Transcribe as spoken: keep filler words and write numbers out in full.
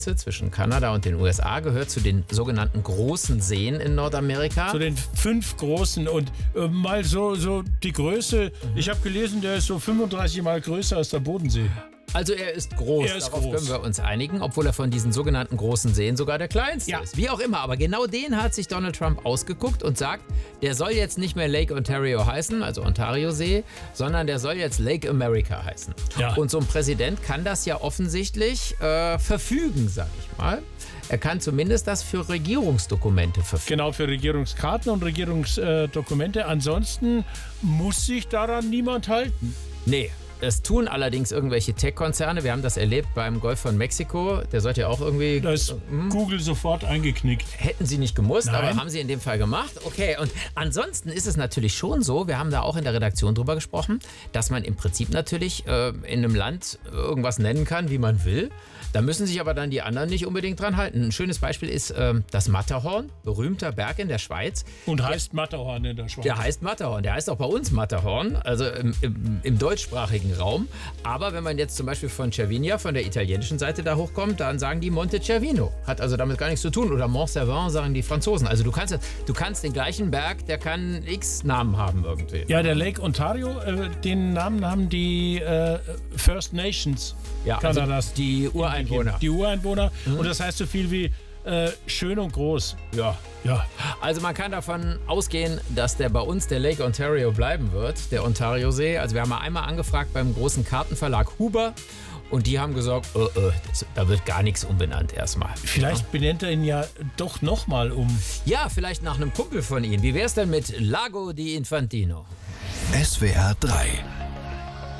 zwischen Kanada und den U S A, gehört zu den sogenannten großen Seen in Nordamerika. Zu den fünf großen und äh, mal so, so die Größe, mhm. ich habe gelesen, der ist so fünfunddreißig Mal größer als der Bodensee. Also er ist groß, er ist darauf groß. können wir uns einigen, obwohl er von diesen sogenannten großen Seen sogar der kleinste ja. ist. Wie auch immer, aber genau den hat sich Donald Trump ausgeguckt und sagt, der soll jetzt nicht mehr Lake Ontario heißen, also Ontario-See, sondern der soll jetzt Lake America heißen. Ja. Und so ein Präsident kann das ja offensichtlich äh, verfügen, sag ich mal. Er kann zumindest das für Regierungsdokumente verfügen. Genau, für Regierungskarten und Regierungsdokumente. Ansonsten muss sich daran niemand halten. Nee. Es tun allerdings irgendwelche Tech-Konzerne. Wir haben das erlebt beim Golf von Mexiko. Der sollte ja auch irgendwie... Da ist hm? Google sofort eingeknickt. Hätten sie nicht gemusst, Nein. aber haben sie in dem Fall gemacht. Okay, und ansonsten ist es natürlich schon so, wir haben da auch in der Redaktion drüber gesprochen, dass man im Prinzip natürlich äh, in einem Land irgendwas nennen kann, wie man will. Da müssen sich aber dann die anderen nicht unbedingt dran halten. Ein schönes Beispiel ist äh, das Matterhorn, berühmter Berg in der Schweiz. Und heißt Matterhorn in der Schweiz. Der heißt Matterhorn, der heißt auch bei uns Matterhorn, also im, im, im deutschsprachigen Raum. Aber wenn man jetzt zum Beispiel von Cervinia, von der italienischen Seite da hochkommt, dann sagen die Monte Cervino. Hat also damit gar nichts zu tun. Oder Mont Cervin sagen die Franzosen. Also du kannst, du kannst den gleichen Berg, der kann x Namen haben irgendwie. Ja, der Lake Ontario, äh, den Namen haben die äh, First Nations ja, Kanadas. Also die Ureinwohner. Die Ureinwohner. Mhm. Und das heißt so viel wie äh, schön und groß. Ja. Ja. Also man kann davon ausgehen, dass der bei uns der Lake Ontario bleiben wird, der Ontario-See. Also wir haben mal einmal angefragt beim großen Kartenverlag Huber und die haben gesagt, oh, oh, das, da wird gar nichts umbenannt erstmal. Vielleicht ja. benennt er ihn ja doch nochmal um. Ja, vielleicht nach einem Kumpel von Ihnen. Wie wär's denn mit Lago di Infantino? S W R drei